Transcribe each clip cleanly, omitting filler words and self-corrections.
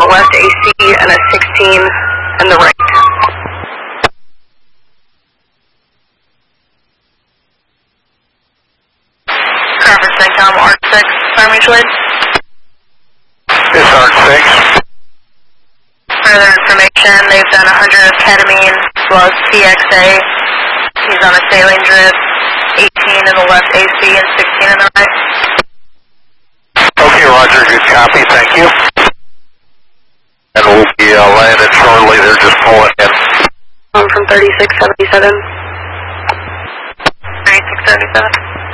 left AC and a 16 in the right. Conference CENTCOM ARC-6, fire mutual aid. This ARC-6. Further information, they've done 100 of ketamine as well as TXA. He's on a saline drip, 18 in the left AC and 16 in the right. Okay, roger, good copy, thank you. And we'll be landed shortly, they're just pulling in. From 3677. 3677.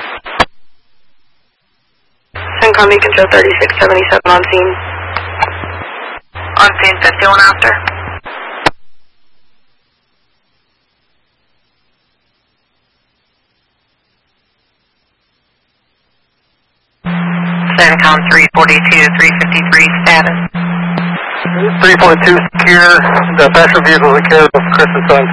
CENTCOM, you can show 3677 on scene. On scene, 51 after. CENTCOM 342, 353 status. 342 secure, the passenger vehicle is secure of Chris and Sons.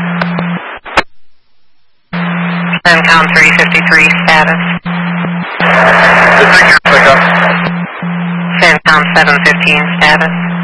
CENTCOM 353 status. Secure pickup. CENTCOM 715 status.